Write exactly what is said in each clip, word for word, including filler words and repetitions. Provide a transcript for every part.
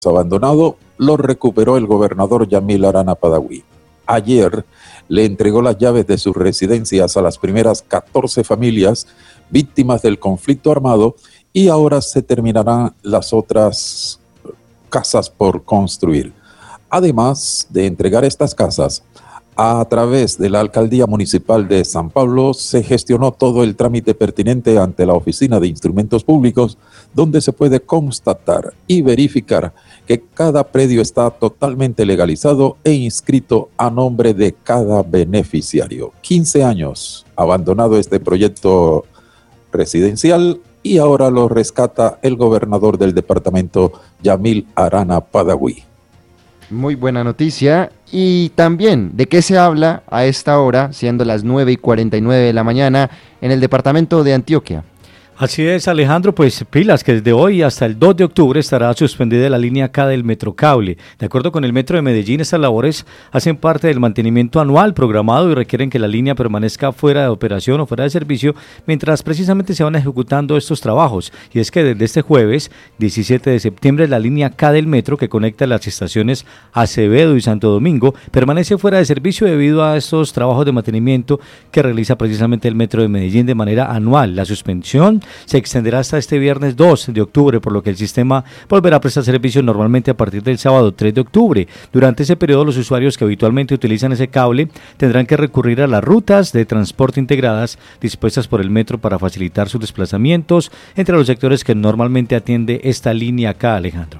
abandonado lo recuperó el gobernador Yamil Arana Padawi. Ayer le entregó las llaves de sus residencias a las primeras catorce familias víctimas del conflicto armado y ahora se terminarán las otras casas por construir. Además de entregar estas casas, a través de la Alcaldía Municipal de San Pablo se gestionó todo el trámite pertinente ante la Oficina de Instrumentos Públicos, donde se puede constatar y verificar que cada predio está totalmente legalizado e inscrito a nombre de cada beneficiario. quince años abandonado este proyecto residencial y ahora lo rescata el gobernador del departamento, Yamil Arana Padawi. Muy buena noticia. Y también, ¿de qué se habla a esta hora, siendo las nueve y cuarenta y nueve de la mañana, en el departamento de Antioquia? Así es, Alejandro, pues pilas que desde hoy hasta el dos de octubre estará suspendida la línea K del Metrocable. De acuerdo con el Metro de Medellín, estas labores hacen parte del mantenimiento anual programado y requieren que la línea permanezca fuera de operación o fuera de servicio mientras precisamente se van ejecutando estos trabajos. Y es que desde este jueves, diecisiete de septiembre, la línea K del Metro, que conecta las estaciones Acevedo y Santo Domingo, permanece fuera de servicio debido a estos trabajos de mantenimiento que realiza precisamente el Metro de Medellín de manera anual. La suspensión se extenderá hasta este viernes dos de octubre, por lo que el sistema volverá a prestar servicio normalmente a partir del sábado tres de octubre. Durante ese periodo, los usuarios que habitualmente utilizan ese cable tendrán que recurrir a las rutas de transporte integradas dispuestas por el metro para facilitar sus desplazamientos entre los sectores que normalmente atiende esta línea acá, Alejandro.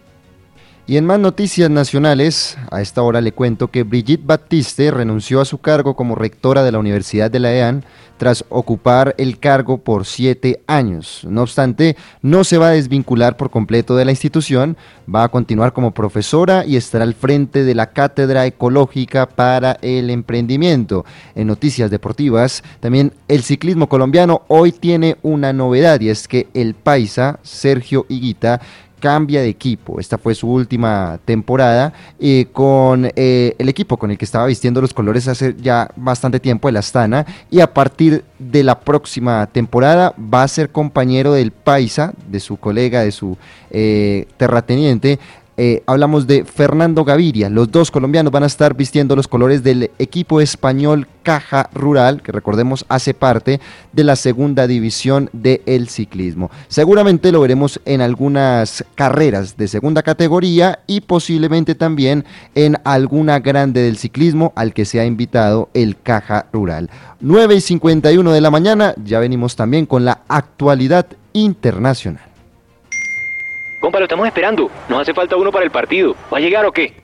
Y en más noticias nacionales, a esta hora le cuento que Brigitte Baptiste renunció a su cargo como rectora de la Universidad de la E A N tras ocupar el cargo por siete años. No obstante, no se va a desvincular por completo de la institución, va a continuar como profesora y estará al frente de la Cátedra Ecológica para el Emprendimiento. En noticias deportivas, también el ciclismo colombiano hoy tiene una novedad y es que el paisa Sergio Higuita cambia de equipo. Esta fue su última temporada eh, con eh, el equipo con el que estaba vistiendo los colores hace ya bastante tiempo, el Astana, y a partir de la próxima temporada va a ser compañero del paisa, de su colega, de su eh, terrateniente. Eh, hablamos de Fernando Gaviria. Los dos colombianos van a estar vistiendo los colores del equipo español Caja Rural, que recordemos hace parte de la segunda división del ciclismo. Seguramente lo veremos en algunas carreras de segunda categoría y posiblemente también en alguna grande del ciclismo al que se ha invitado el Caja Rural. nueve y cincuenta y uno de la mañana, ya venimos también con la actualidad internacional. Compa, lo estamos esperando. Nos hace falta uno para el partido. ¿Va a llegar o qué?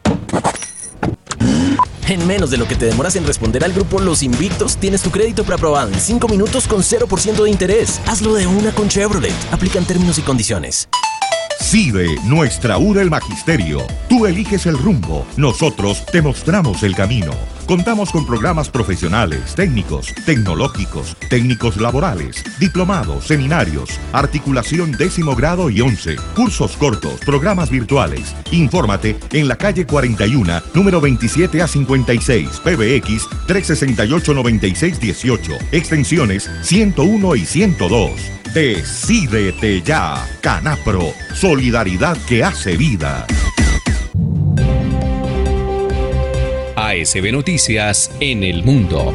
En menos de lo que te demoras en responder al grupo Los Invictos, tienes tu crédito preaprobado en cinco minutos con cero por ciento de interés. Hazlo de una con Chevrolet. Aplican términos y condiciones. CIDE, nuestra U del Magisterio. Tú eliges el rumbo, nosotros te mostramos el camino. Contamos con programas profesionales, técnicos, tecnológicos, técnicos laborales, diplomados, seminarios, articulación décimo grado y once, cursos cortos, programas virtuales. Infórmate en la calle cuarenta y uno, número veintisiete a cincuenta y seis, P B X trescientos sesenta y ocho, noventa y seis dieciocho, extensiones ciento uno y ciento dos. Decídete ya, Canapro, solidaridad que hace vida. A S B Noticias en el mundo.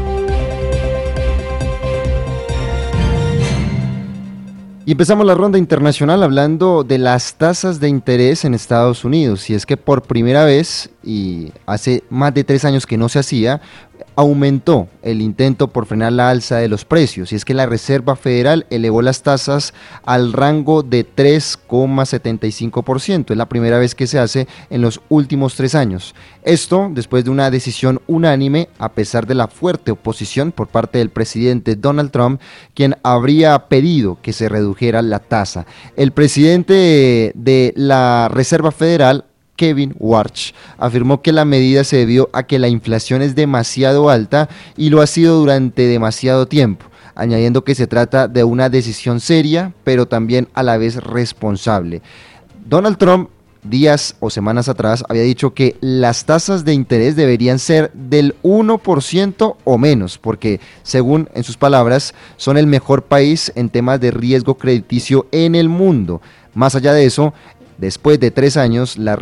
Y empezamos la ronda internacional hablando de las tasas de interés en Estados Unidos. Y es que por primera vez, y hace más de tres años que no se hacía, aumentó el intento por frenar la alza de los precios, y es que la Reserva Federal elevó las tasas al rango de tres coma setenta y cinco por ciento, es la primera vez que se hace en los últimos tres años. Esto después de una decisión unánime, a pesar de la fuerte oposición por parte del presidente Donald Trump, quien habría pedido que se redujera la tasa. El presidente de la Reserva Federal, Kevin Warsh, afirmó que la medida se debió a que la inflación es demasiado alta y lo ha sido durante demasiado tiempo, añadiendo que se trata de una decisión seria, pero también a la vez responsable. Donald Trump, días o semanas atrás, había dicho que las tasas de interés deberían ser del uno por ciento o menos, porque, según en sus palabras, son el mejor país en temas de riesgo crediticio en el mundo. Más allá de eso, Después de tres años, la